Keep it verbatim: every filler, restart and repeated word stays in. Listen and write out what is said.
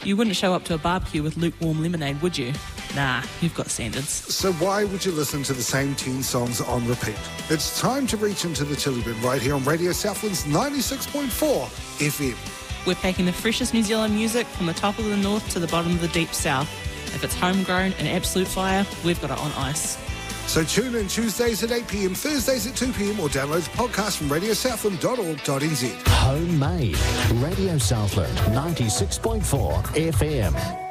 You wouldn't show up to a barbecue with lukewarm lemonade, would you? Nah, you've got standards. So why would you listen to the same ten songs on repeat? It's time to reach into the chili bin right here on Radio Southland's ninety-six point four F M. We're packing the freshest New Zealand music from the top of the north to the bottom of the deep south. If it's homegrown and absolute fire, we've got it on ice. So tune in Tuesdays at eight p.m, Thursdays at two p.m, or download the podcast from radio southland dot org dot n z. Homemade. Radio Southland ninety-six point four F M.